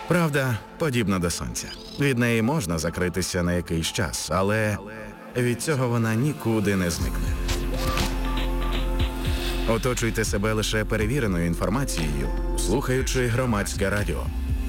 Правда, подібна до сонця. Від неї можна закритися на якийсь час, але від цього вона нікуди не зникне. Оточуйте себе лише перевіреною інформацією, слухаючи Громадське радіо.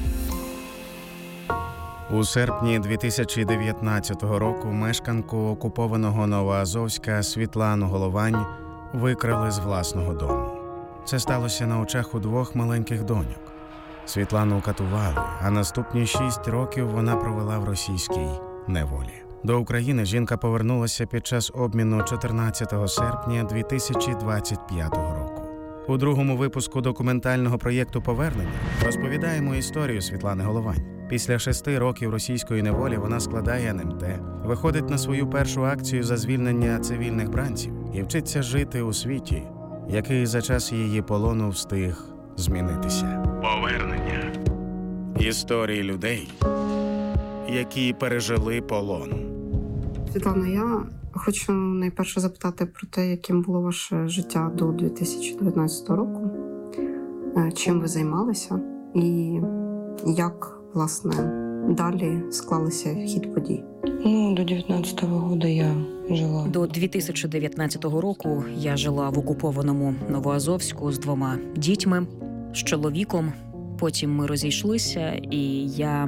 У серпні 2019 року мешканку окупованого Новоазовська Світлану Головань викрали з власного дому. Це сталося на очах у двох маленьких доньок. Світлану катували, а наступні 6 років вона провела в російській неволі. До України жінка повернулася під час обміну 14 серпня 2025 року. У другому випуску документального проєкту «Повернення» розповідаємо історію Світлани Головань. Після 6 років російської неволі вона складає НМТ, виходить на свою першу акцію за звільнення цивільних бранців і вчиться жити у світі, який за час її полону встиг змінитися. Повернення. Історії людей, які пережили полон. Світлана, я хочу найперше запитати про те, яким було ваше життя до 2019 року. Чим ви займалися і як, власне, далі склалися хід подій? До 19-го года я жила. До 2019 року я жила в окупованому Новоазовську з 2 дітьми, з чоловіком. Потім ми розійшлися, і я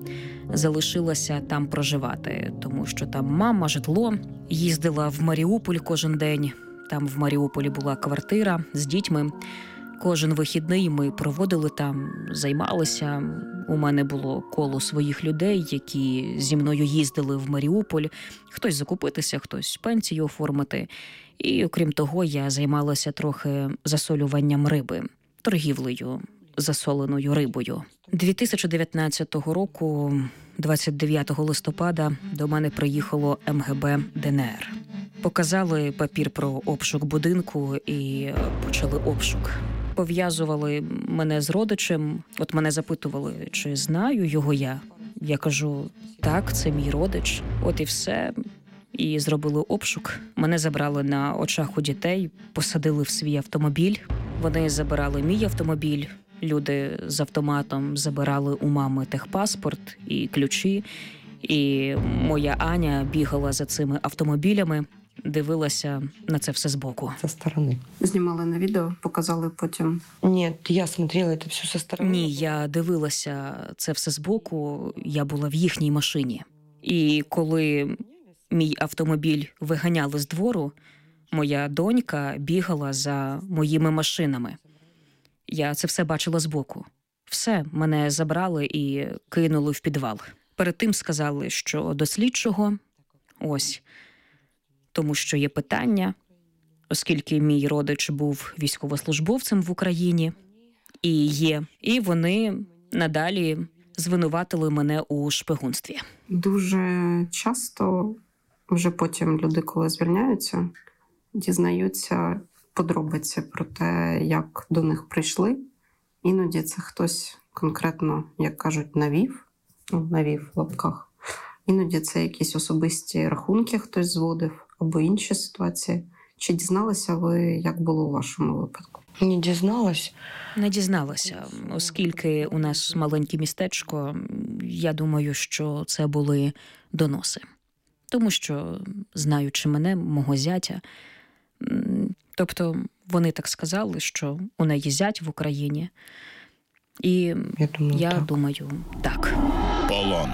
залишилася там проживати, тому що там мама, житло. Їздила в Маріуполь кожен день. Там в Маріуполі була квартира з дітьми. Кожен вихідний ми проводили там, займалися. У мене було коло своїх людей, які зі мною їздили в Маріуполь. Хтось закупитися, хтось пенсію оформити. І, окрім того, я займалася трохи засолюванням риби, торгівлею засоленою рибою. 2019 року, 29 листопада, до мене приїхало МГБ ДНР. Показали папір про обшук будинку і почали обшук. Пов'язували мене з родичем. От мене запитували, чи знаю його я. Я кажу, так, це мій родич. От і все. І зробили обшук. Мене забрали на очах у дітей, посадили в свій автомобіль. Вони забирали мій автомобіль. Люди з автоматом забирали у мами техпаспорт і ключі. І моя Аня бігала за цими автомобілями, дивилася на це все збоку. Со стороны. Знімали на відео, показали потім. Нет, я смотрела это все со стороны. Ні, я дивилася це все збоку, я була в їхній машині. І коли мій автомобіль виганяли з двору, моя донька бігала за моїми машинами. Я це все бачила збоку. Все, мене забрали і кинули в підвал. Перед тим сказали, що до слідчого, ось, тому що є питання, оскільки мій родич був військовослужбовцем в Україні, і є, і вони надалі звинуватили мене у шпигунстві. Дуже часто, вже потім люди, коли звільняються, дізнаються подробиці про те, як до них прийшли. Іноді це хтось конкретно, як кажуть, навів в лапках. Іноді це якісь особисті рахунки хтось зводив або інші ситуації. Чи дізналися ви, як було у вашому випадку? Не дізналась. Не дізналася, оскільки у нас маленьке містечко, я думаю, що це були доноси. Тому що, знаючи мене, мого зятя, тобто вони так сказали, що у неї зять в Україні. І я думаю, так. Полон.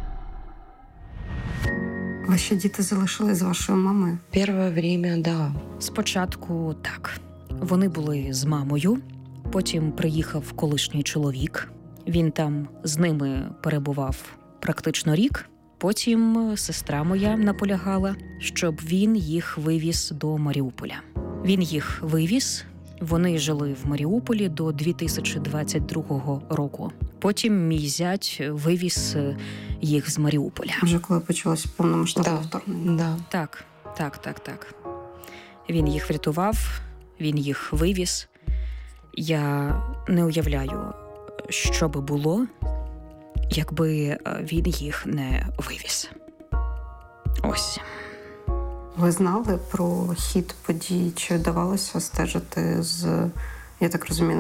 Ваші діти залишили з вашою мамою? Первое время, да. Спочатку так. Вони були з мамою, потім приїхав колишній чоловік. Він там з ними перебував практично рік. Потім сестра моя наполягала, щоб він їх вивіз до Маріуполя. Він їх вивіз, вони жили в Маріуполі до 2022 року. Потім мій зять вивіз їх з Маріуполя. Вже коли почалося повномасштабне вторгнення? Да. Так. Він їх врятував, він їх вивіз. Я не уявляю, що би було, якби він їх не вивіз. Ось. Ви знали про хід подій? Чи вдавалося стежити з, я так розумію,